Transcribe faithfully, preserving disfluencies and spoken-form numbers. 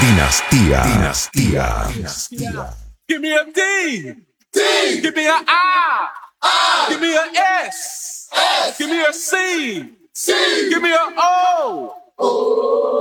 Dinastía. Dinastía. Dinastía. Give me a D. D. Give me a I. I. Give me a S. S. Give me a C. C. Give me a O. O.